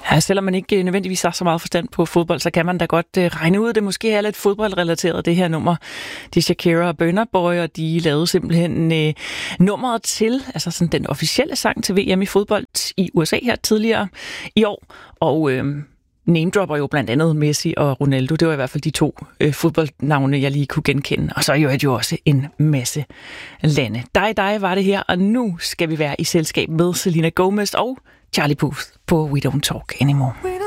Ja, selvom man ikke nødvendigvis har så meget forstand på fodbold, så kan man da godt regne ud, at det måske er lidt fodboldrelateret, det her nummer. Det er Shakira og Burna Boy, og de lavede simpelthen nummeret til, altså sådan den officielle sang til VM i fodbold i USA her tidligere i år. Og name-dropper jo blandt andet Messi og Ronaldo. Det var i hvert fald de to fodboldnavne, jeg lige kunne genkende. Og så er jo også en masse lande. Dig var det her, og nu skal vi være i selskab med Selena Gomez og Charlie Puth på We Don't Talk Anymore.